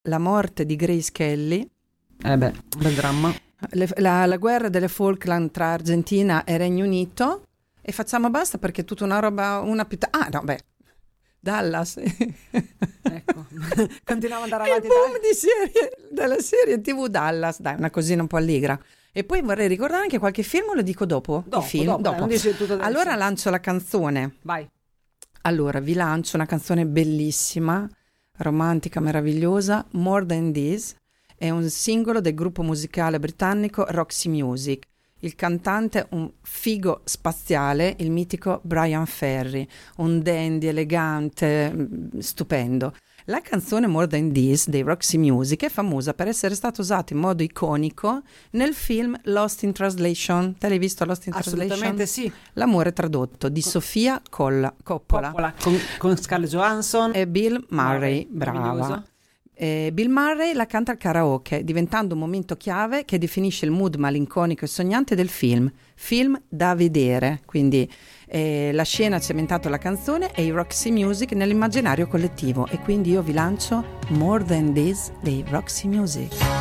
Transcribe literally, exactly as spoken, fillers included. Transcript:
la morte di Grace Kelly. Eh beh, bel dramma. Le, la, la guerra delle Falkland tra Argentina e Regno Unito. E facciamo basta perché è tutta una roba, una più... Ah, no, beh, Dallas. Ecco, continuiamo ad andare avanti. Il boom di serie, della serie tivù Dallas, dai, una cosina un po' allegra. E poi vorrei ricordare anche qualche film, o lo dico dopo? Dopo, I film? dopo, dopo. dai, non dici tutto adesso. Allora lancio la canzone. Vai. Allora, vi lancio una canzone bellissima, romantica, meravigliosa, More Than This. È un singolo del gruppo musicale britannico Roxy Music. Il cantante un figo spaziale, il mitico Brian Ferry, un dandy elegante, stupendo. La canzone More Than This dei Roxy Music è famosa per essere stata usata in modo iconico nel film Lost in Translation. Te l'hai visto Lost in Translation? Assolutamente sì. L'amore tradotto di Sofia Colla, Coppola, Coppola con, con Scarlett Johansson e Bill Murray, Murray, brava. meraviglioso. Eh, Bill Murray la canta al karaoke, diventando un momento chiave che definisce il mood malinconico e sognante del film. Film da vedere, quindi eh, la scena ha cementato la canzone e i Roxy Music nell'immaginario collettivo, e quindi io vi lancio More Than This dei Roxy Music.